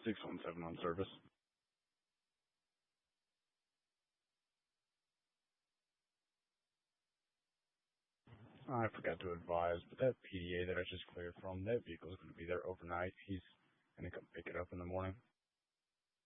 617 on service. I forgot to advise, but that PDA that I just cleared from, that vehicle is going to be there overnight. He's going to come pick it up in the morning.